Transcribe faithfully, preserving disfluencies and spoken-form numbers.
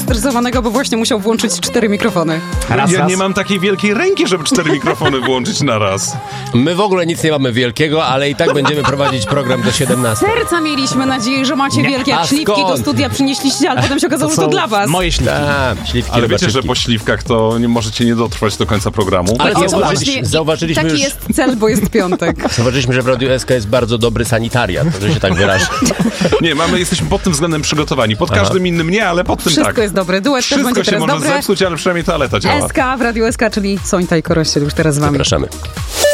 zestresowanego, bo właśnie musiał włączyć cztery mikrofony. Raz, ja raz. nie mam takiej wielkiej ręki, żeby cztery mikrofony włączyć na raz. My w ogóle nic nie mamy wielkiego, ale i tak będziemy prowadzić program do siedemnastej. Serca mieliśmy nadzieję, że macie Nie, wielkie, a jak śliwki skąd? do studia przynieśliście, ale potem się okazało, że to dla was. Moje śliwki. Tak, śliwki Ale wiecie, robaczywki. że po śliwkach to nie możecie nie dotrwać do końca programu. Ale O, zauważyliśmy, właśnie, zauważyliśmy taki już... jest cel, bo jest piątek. Zauważyliśmy, że w Radiu S K jest bardzo dobry sanitariat, że się tak wyrażę. Nie, mamy, jesteśmy pod tym względem przygotowani. Pod Aha. każdym innym nie, ale pod tym Wszystko tak. jest dobre. Duet też Wszystko będzie się teraz może dobre. zepsuć, ale przynajmniej toaleta działa. S K w Radiu S K, czyli Sońta i Korościel już teraz z wami. Zapraszamy.